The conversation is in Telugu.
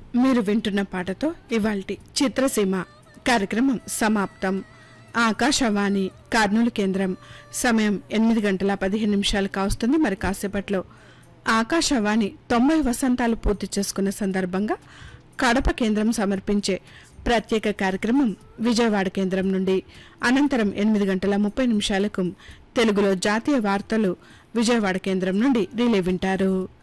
మీరు వింటున్న పాటతో ఇవాల్టి చిత్రసీమ కార్యక్రమం సమాప్తం. ఆకాశవాణి కర్నూలు కేంద్రం. సమయం 8:15 కావస్తుంది. మరి కాసేపట్లో ఆకాశవాణి 90 వసంతాలు పూర్తి చేసుకున్న సందర్భంగా కడప కేంద్రం సమర్పించే ప్రత్యేక కార్యక్రమం విజయవాడ కేంద్రం నుండి. అనంతరం 8:30 తెలుగులో జాతీయ వార్తలు విజయవాడ కేంద్రం నుండి రిలే వింటారు.